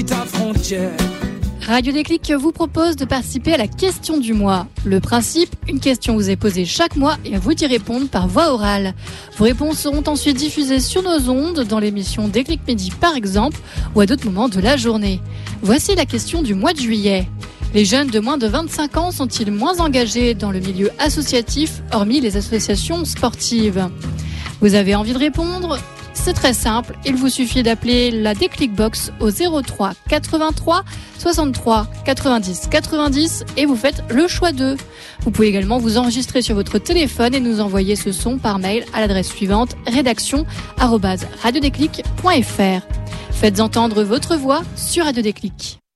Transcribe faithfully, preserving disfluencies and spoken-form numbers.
Ta frontière. Radio Déclic vous propose de participer à la question du mois. Le principe, une question vous est posée chaque mois et à vous d'y répondre par voix orale. Vos réponses seront ensuite diffusées sur nos ondes, dans l'émission Déclic Midi par exemple, ou à d'autres moments de la journée. Voici la question du mois de juillet. Les jeunes de moins de vingt-cinq ans sont-ils moins engagés dans le milieu associatif, hormis les associations sportives ? Vous avez envie de répondre ? C'est très simple, il vous suffit d'appeler la Déclic Box au zéro trois quatre-vingt-trois soixante-trois quatre-vingt-dix quatre-vingt-dix et vous faites le choix d'eux. Vous pouvez également vous enregistrer sur votre téléphone et nous envoyer ce son par mail à l'adresse suivante rédaction arobase radiodéclic point fr. Faites entendre votre voix sur Radio Déclic.